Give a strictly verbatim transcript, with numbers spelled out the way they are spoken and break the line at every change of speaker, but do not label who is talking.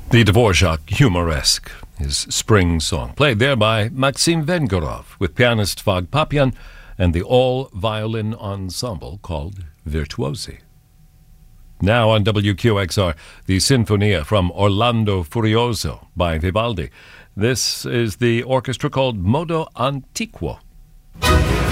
The Dvorak Humoresque, his spring song, played there by Maxim Vengerov with pianist Vag Papian and the all-violin ensemble called Virtuosi. Now on W Q X R, the Sinfonia from Orlando Furioso by Vivaldi. This is the orchestra called Modo Antiquo.